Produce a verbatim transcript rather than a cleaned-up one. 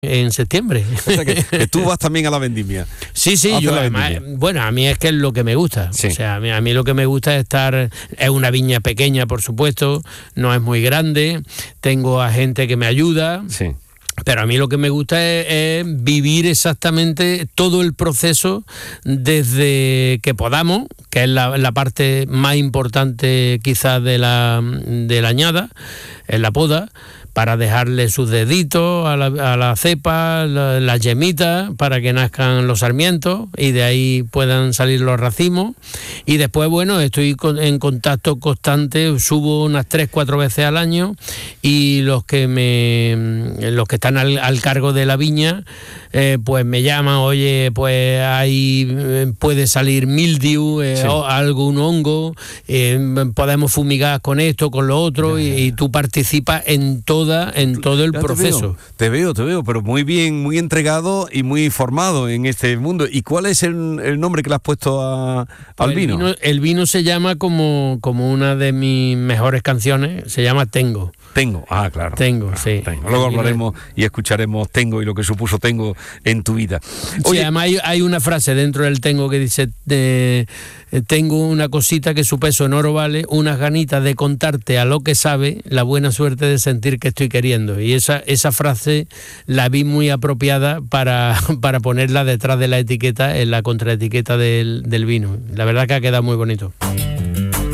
en septiembre. O sea que, que tú vas también a la vendimia. Sí, sí, yo además, bueno, a mí es que es lo que me gusta. Sí. O sea, a mí, a mí lo que me gusta es estar, es una viña pequeña, por supuesto, no es muy grande, tengo a gente que me ayuda. Sí. Pero a mí lo que me gusta es, es vivir exactamente todo el proceso desde que podamos, que es la, la parte más importante quizás de la, de la añada, en la poda, para dejarle sus deditos a la, a la cepa, la, las yemitas, para que nazcan los sarmientos y de ahí puedan salir los racimos. Y después, bueno, estoy con, en contacto constante, subo unas tres, cuatro veces al año, y los que me los que están al, al cargo de la viña, eh, pues me llaman, oye, pues ahí puede salir mildiu, eh, sí. o algún hongo, eh, podemos fumigar con esto, con lo otro, ya, ya, ya. Y, y tú participas en todo en todo el ya proceso. Te veo, te veo, te veo, pero muy bien, muy entregado y muy formado en este mundo. ¿Y cuál es el, el nombre que le has puesto a, al el vino? vino? El vino se llama como, como una de mis mejores canciones, se llama Tengo. Tengo, ah, claro. Tengo, claro, sí. Tengo. Luego hablaremos y escucharemos Tengo y lo que supuso Tengo en tu vida. Oye, sí, además hay, hay una frase dentro del Tengo que dice, eh, tengo una cosita que su peso en oro vale, unas ganitas de contarte a lo que sabe, la buena suerte de sentir que estoy queriendo. Y esa, esa frase la vi muy apropiada para, para ponerla detrás de la etiqueta, en la contraetiqueta del, del vino. La verdad que ha quedado muy bonito.